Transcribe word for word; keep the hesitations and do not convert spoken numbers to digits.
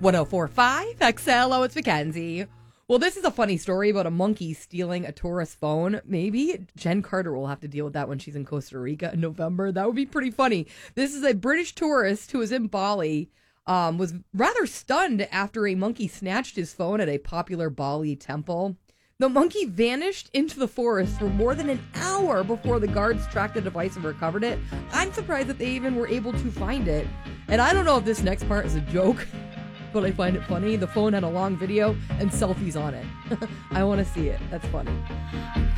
one oh four point five X L. Oh, it's Mackenzie. Well, this is a funny story about a monkey stealing a tourist phone. Maybe Jen Carter will have to deal with that when she's in Costa Rica in November. That would be pretty funny. This is a British tourist who was in Bali, um, was rather stunned after a monkey snatched his phone at a popular Bali temple. The monkey vanished into the forest for more than an hour before the guards tracked the device and recovered it. I'm surprised that they even were able to find it. And I don't know if this next part is a joke, but I find it funny. The phone had a long video and selfies on it. I want to see it. That's funny.